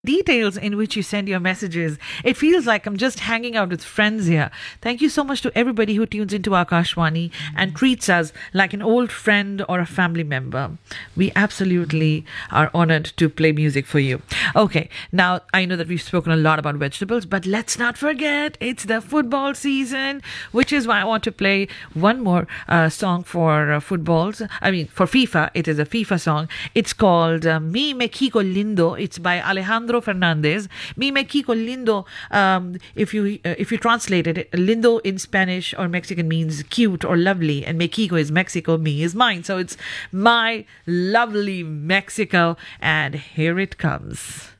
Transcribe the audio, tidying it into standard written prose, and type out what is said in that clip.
details in which you send your messages. It feels like I'm just hanging out with friends here. Thank you so much to everybody who tunes into Akashwani and treats us like an old friend or a family member. We absolutely are honored to play music for you. Okay, now I know that we've spoken a lot about vegetables, but let's not forget it's the football season, which is why I want to play one more song for footballs. I mean, for FIFA. It is a FIFA song. It's called Mi Mexico Lindo. It's by Alejandro Fernandez. Mi Mexico Lindo. If you translate it, Lindo in Spanish or Mexican means cute or lovely, and Mexico is Mexico. Me is mine. So it's my lovely Mexico, and here it comes.